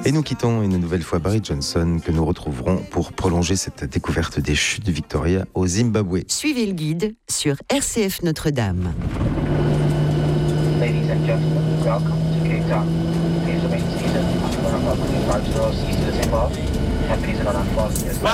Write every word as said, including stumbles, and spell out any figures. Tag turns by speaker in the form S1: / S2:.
S1: Et nous quittons une nouvelle fois Barry Johnson, que nous retrouverons pour prolonger cette découverte des chutes de Victoria au Zimbabwe.
S2: Suivez le guide sur R C F Notre-Dame.
S3: Ladies and gentlemen, welcome to Cape Town. Please remain seated until one of our crew arrives to our seats to take off, and please do not unfasten your